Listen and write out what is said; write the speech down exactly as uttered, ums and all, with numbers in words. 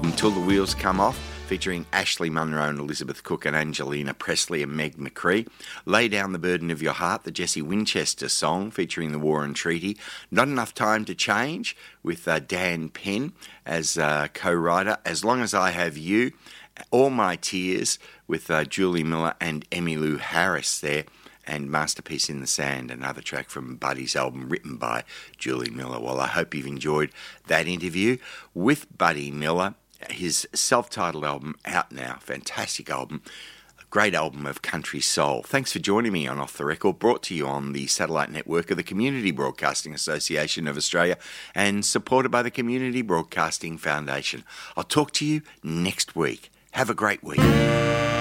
album Till the Wheels Come Off, featuring Ashley Munro and Elizabeth Cook and Angelina Presley and Meg McCree. Lay Down the Burden of Your Heart, the Jesse Winchester song featuring the War and Treaty. Not Enough Time to Change with uh, Dan Penn as uh, co-writer. As Long as I Have You. All My Tears with uh, Julie Miller and Emmylou Harris there. And Masterpiece in the Sand, another track from Buddy's album written by Julie Miller. Well, I hope you've enjoyed that interview with Buddy Miller. His self-titled album out now, fantastic album, a great album of country soul. Thanks for joining me on Off the Record, brought to you on the satellite network of the Community Broadcasting Association of Australia and supported by the Community Broadcasting Foundation. I'll talk to you next week. Have a great week.